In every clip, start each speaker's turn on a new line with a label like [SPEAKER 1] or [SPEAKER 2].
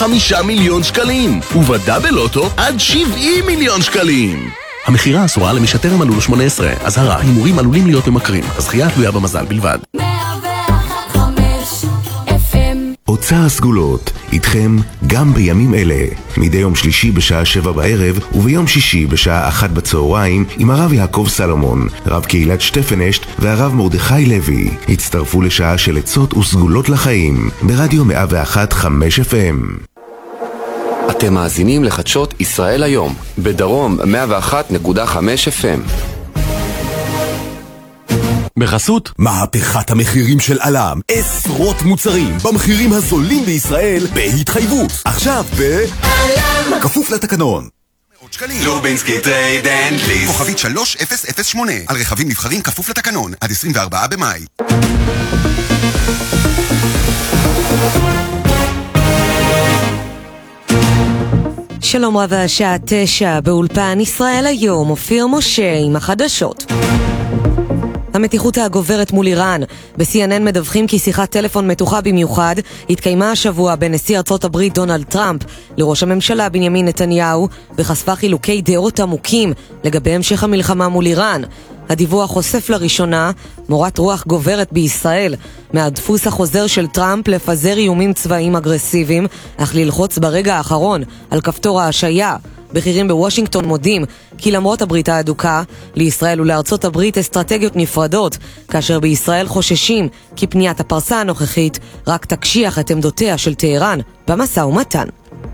[SPEAKER 1] 5 מיליון שקלים, ובדאבל אוטו עד 70 מיליון שקלים. המחירה אסורה למי שטרם מלאו 18. אזהרה, הימורים עלולים להיות ממכרים. הזכייה תלויה במזל בלבד.
[SPEAKER 2] 101.5 FM.
[SPEAKER 3] אוצר הסגולות, איתכם גם בימים אלה. מדי יום שלישי בשעה 7 בערב וביום שישי בשעה 1 בצהריים עם הרב יעקב סלומון, רב קהילת שטפנשט והרב מרדכי לוי. הצטרפו לשעה של עצות וסגולות לחיים ברדיו 101.5 FM.
[SPEAKER 4] אתם מאזינים לחדשות ישראל היום, בדרום 101.5 FM.
[SPEAKER 5] בחסות מהפכת המחירים של אלם, עשרות מוצרים במחירים הזולים בישראל בהתחייבות. עכשיו באלם, כפוף לתקנון.
[SPEAKER 6] לובינסקי טרייד אנד ליס כוכבית 3008 על רכבים נבחרים כפוף לתקנון עד 24 במאי.
[SPEAKER 7] שלום רב, השעה 9 באולפן ישראל היום, אופיר משה עם החדשות. המתיחות הגוברת מול איראן. ב-CNN מדווחים כי שיחת טלפון מתוחה במיוחד התקיימה השבוע בין נשיא ארצות הברית דונלד טראמפ לראש הממשלה בנימין נתניהו, וחשפה חילוקי דעות עמוקים לגבי המשך המלחמה מול איראן. הדיווח חושף לראשונה מורת רוח גוברת בישראל מהדפוס החוזר של טראמפ לפזר איומים צבאיים אגרסיביים, אך ללחוץ ברגע האחרון על כפתור ההשעיה. בכירים בוושינגטון מודים כי למרות הברית ההדוקה, לישראל ולארצות הברית אסטרטגיות נפרדות, כאשר בישראל חוששים כי פניית הפרסה הנוכחית רק תקשיח את עמדותיה של טהרן במשא ומתן.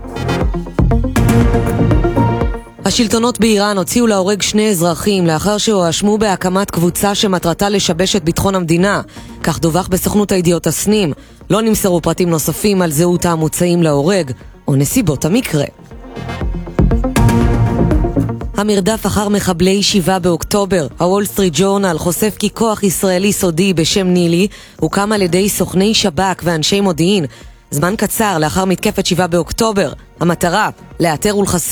[SPEAKER 7] השלטונות באיראן הוציאו להורג 2 אזרחים לאחר שהואשמו בהקמת קבוצה שמטרתה לשבש את ביטחון המדינה. כך דווח בסוכנות הידיעות הסנים. לא נמסרו פרטים נוספים על זהות המוצאים להורג או נסיבות המקרה. המרדף אחר מחבלי 7 באוקטובר. הוול סטריט ג'ורנל חושף כי כוח ישראלי סודי בשם נילי הוקם על ידי סוכני שב"כ ואנשי מודיעין זמן קצר לאחר מתקפת 7 באוקטובר. המטרה, לאתר ולחסל